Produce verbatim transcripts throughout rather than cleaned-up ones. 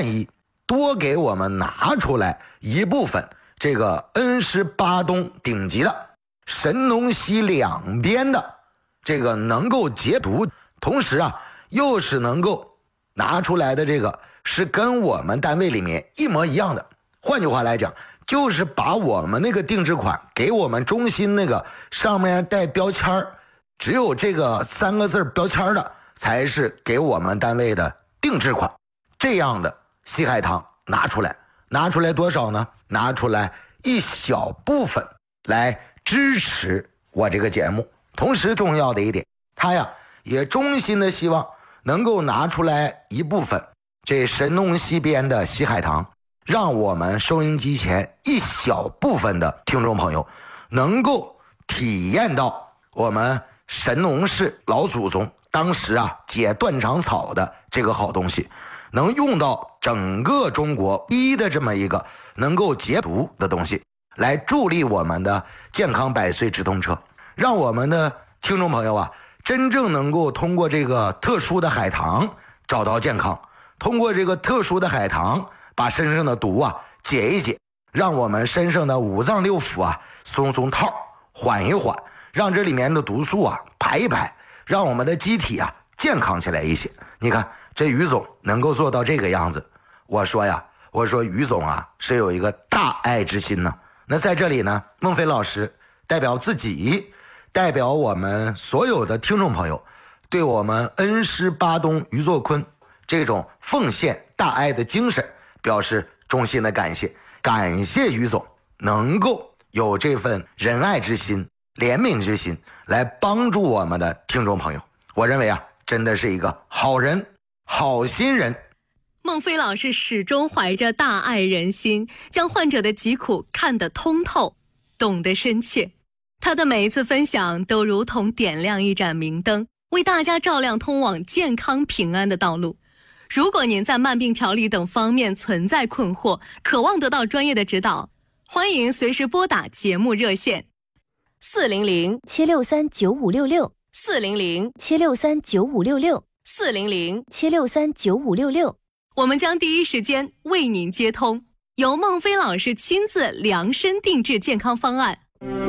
愿意多给我们拿出来一部分这个恩施巴东顶级的神农西两边的这个能够解毒，同时啊又是能够拿出来的这个是跟我们单位里面一模一样的。换句话来讲，就是把我们那个定制款给我们中心那个上面带标签，只有这个三个字标签的才是给我们单位的定制款。这样的西海棠拿出来，拿出来多少呢？拿出来一小部分来支持我这个节目。同时重要的一点，他呀也衷心的希望能够拿出来一部分这神农西边的西海棠，让我们收音机前一小部分的听众朋友能够体验到我们神农氏老祖宗当时啊解断肠草的这个好东西，能用到整个中国一的这么一个能够解毒的东西，来助力我们的健康百岁直通车，让我们的听众朋友啊真正能够通过这个特殊的海棠找到健康，通过这个特殊的海棠把身上的毒啊解一解，让我们身上的五脏六腑啊松松套，缓一缓，让这里面的毒素啊排一排，让我们的机体啊健康起来一些。你看这于总能够做到这个样子，我说呀我说于总啊是有一个大爱之心呢。那在这里呢，孟非老师代表自己，代表我们所有的听众朋友，对我们恩施巴东于作坤这种奉献大爱的精神表示衷心的感谢。感谢于总能够有这份仁爱之心、怜悯之心来帮助我们的听众朋友，我认为啊真的是一个好人、好心人。 孟非老师始终怀着大爱人心，将患者的疾苦看得通透，懂得深切。他的每一次分享都如同点亮一盏明灯，为大家照亮通往健康平安的道路。如果您在慢病调理等方面存在困惑，渴望得到专业的指导，欢迎随时拨打节目热线四零零七六三九五六六四零零七六三九五六六四零零七六三九五六六， 我们将第一时间为您接通，由孟非老师亲自量身定制健康方案。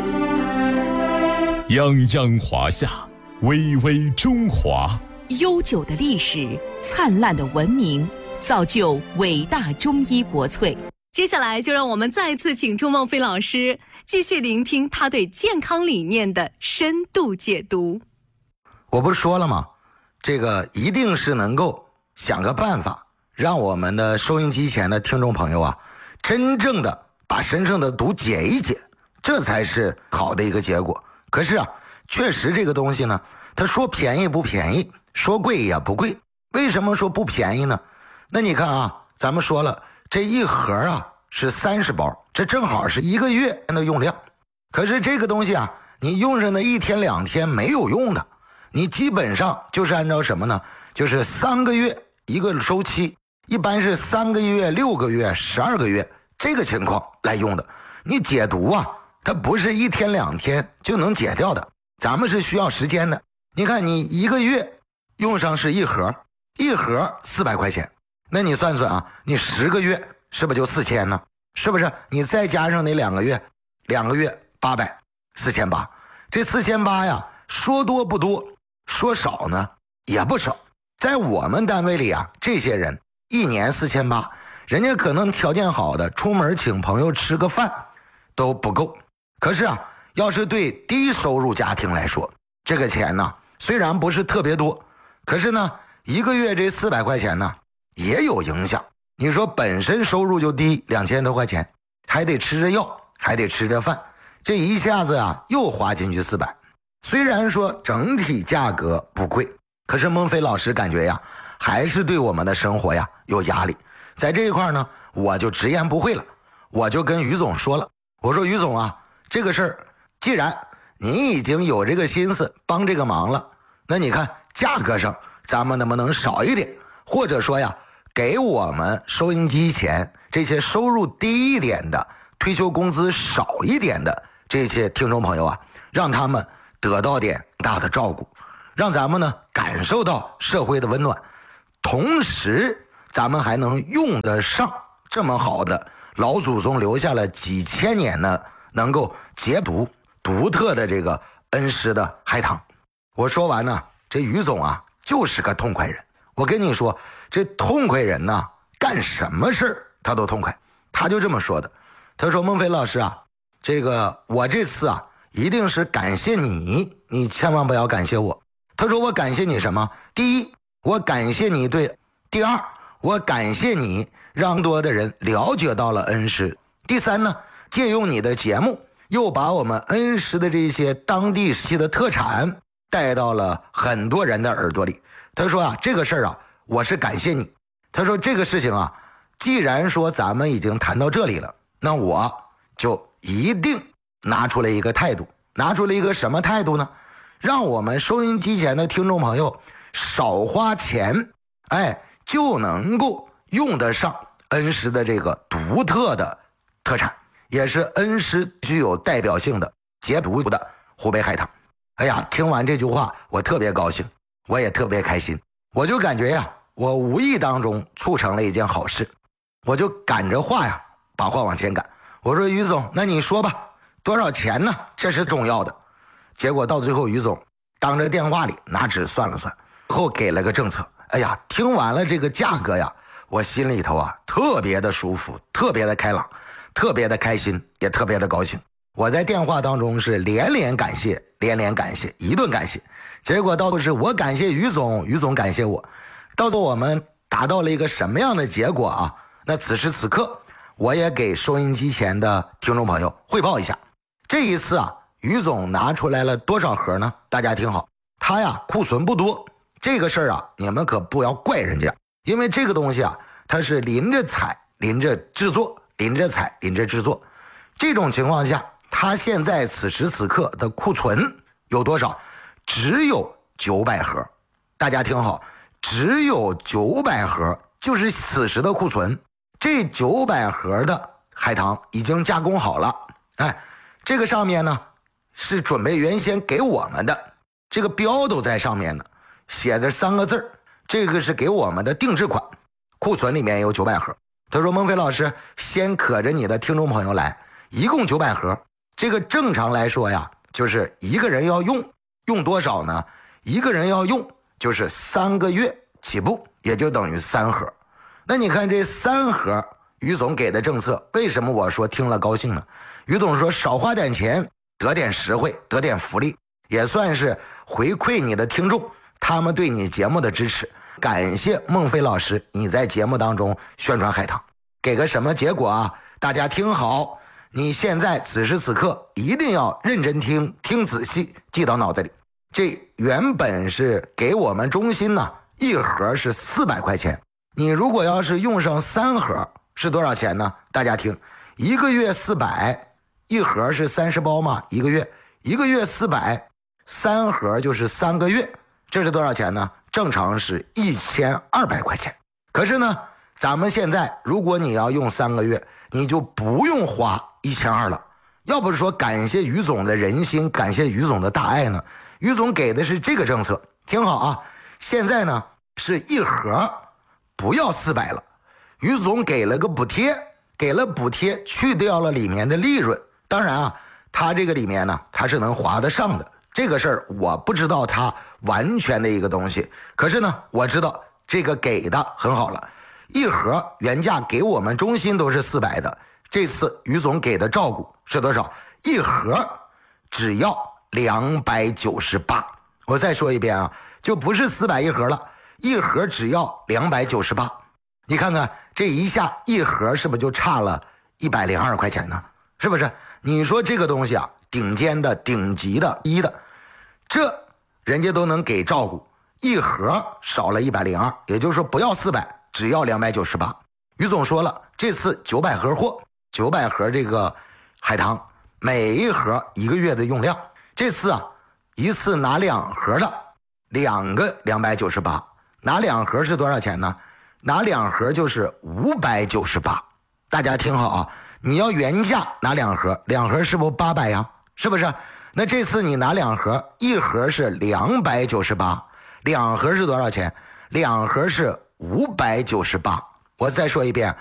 泱泱华夏，巍巍中华。 悠久的历史，灿烂的文明，造就伟大中医国粹。 接下来就让我们再次请出孟非老师，继续聆听他对健康理念的深度解读。 我不是说了吗？这个一定是能够想个办法，让我们的收音机前的听众朋友啊，真正的把身上的毒解一解，这才是好的一个结果。可是啊，确实这个东西呢，他说便宜不便宜，说贵也不贵。为什么说不便宜呢？那你看啊，咱们说了，这一盒啊是三十包，这正好是一个月的用量。可是这个东西啊，你用上那一天两天没有用的，你基本上就是按照什么呢？就是三个月一个周期，一般是三个月、六个月、十二个月这个情况来用的。你解毒啊，它不是一天两天就能解掉的，咱们是需要时间的。你看你一个月用上是一盒，一盒四百块钱，那你算算啊，你十个月是不是就四千呢？是不是？你再加上那两个月，两个月八百，四千八。这四千八呀，说多不多，说少呢也不少。在我们单位里啊，这些人一年四千八，人家可能条件好的，出门请朋友吃个饭都不够。可是啊，要是对低收入家庭来说，这个钱呢，虽然不是特别多，可是呢，一个月这四百块钱呢，也有影响。你说本身收入就低，两千多块钱，还得吃着药，还得吃着饭，这一下子啊，又花进去四百。虽然说整体价格不贵，可是孟非老师感觉呀，还是对我们的生活呀有压力。在这一块呢，我就直言不讳了，我就跟于总说了，我说于总啊，这个事儿既然你已经有这个心思帮这个忙了，那你看价格上咱们能不能少一点，或者说呀，给我们收音机前这些收入低一点的、退休工资少一点的这些听众朋友啊，让他们得到点大的照顾，让咱们呢感受到社会的温暖，同时咱们还能用得上这么好的老祖宗留下了几千年的能够解毒独特的这个恩施的海棠。我说完呢，这于总啊就是个痛快人。我跟你说，这痛快人呢，干什么事他都痛快。他就这么说的，他说孟非老师啊，这个我这次啊一定是感谢你，你千万不要感谢我。他说我感谢你什么？第一，我感谢你对；第二，我感谢你让更多的人了解到了恩施；第三呢，借用你的节目，又把我们恩施的这些当地系的特产带到了很多人的耳朵里。他说啊，这个事儿啊，我是感谢你。他说这个事情啊，既然说咱们已经谈到这里了，那我就一定拿出来一个态度。拿出了一个什么态度呢？让我们收音机前的听众朋友少花钱，哎，就能够用得上恩施的这个独特的特产，也是恩施具有代表性的解毒的湖北海棠。哎呀，听完这句话我特别高兴，我也特别开心。我就感觉呀，我无意当中促成了一件好事。我就赶着话呀，把话往前赶。我说于总，那你说吧，多少钱呢？这是重要的。结果到最后，于总当着电话里拿纸算了算，后给了个政策。哎呀，听完了这个价格呀，我心里头啊特别的舒服，特别的开朗，特别的开心，也特别的高兴。我在电话当中是连连感谢，连连感谢，一顿感谢。结果到是我感谢于总，于总感谢我。到时候我们达到了一个什么样的结果啊？那此时此刻，我也给收音机前的听众朋友汇报一下。这一次啊，于总拿出来了多少盒呢？大家听好，他呀库存不多。这个事儿啊，你们可不要怪人家，因为这个东西啊，它是临着采、临着制作、临着采、临着制作。这种情况下，他现在此时此刻的库存有多少？只有九百盒。大家听好，只有九百盒，就是此时的库存。这九百盒的海棠已经加工好了，哎，这个上面呢是准备原先给我们的，这个标都在上面呢，写着三个字，这个是给我们的定制款，库存里面有九百盒。他说孟非老师，先可着你的听众朋友来，一共九百盒。这个正常来说呀，就是一个人要用，用多少呢？一个人要用就是三个月起步，也就等于三盒。那你看这三盒，于总给的政策，为什么我说听了高兴呢？于总说少花点钱，得点实惠，得点福利，也算是回馈你的听众他们对你节目的支持。感谢孟非老师你在节目当中宣传海棠，给个什么结果啊？大家听好，你现在此时此刻一定要认真听，听仔细，记到脑子里。这原本是给我们中心呢，一盒是四百块钱，你如果要是用上三盒是多少钱呢？大家听，一个月四百，一盒是三十包嘛，一个月一个月四百，三盒就是三个月，这是多少钱呢？正常是一千二百块钱。可是呢，咱们现在如果你要用三个月，你就不用花一千二了。要不是说感谢于总的人心，感谢于总的大爱呢，于总给的是这个政策。听好啊，现在呢是一盒不要四百了，于总给了个补贴，给了补贴，去掉了里面的利润。当然啊，他这个里面呢，他是能划得上的。这个事儿我不知道他完全的一个东西，可是呢，我知道这个给的很好了。一盒原价给我们中心都是四百的，这次于总给的照顾是多少？一盒只要两百九十八。我再说一遍啊，就不是四百一盒了，一盒只要两百九十八。你看看这一下一盒是不是就差了一百零二块钱呢？是不是？你说这个东西啊，顶尖的、顶级的、一的，这人家都能给照顾，一盒少了一百零二，也就是说不要四百，只要两百九十八。于总说了，这次九百盒货，九百盒这个海棠，每一盒一个月的用量。这次啊，一次拿两盒的，两个两百九十八，拿两盒是多少钱呢？拿两盒就是五百九十八。大家听好啊，你要原价拿两盒，两盒是不是八百呀？是不是？那这次你拿两盒，一盒是两百九十八，两盒是多少钱？两盒是五百九十八。我再说一遍，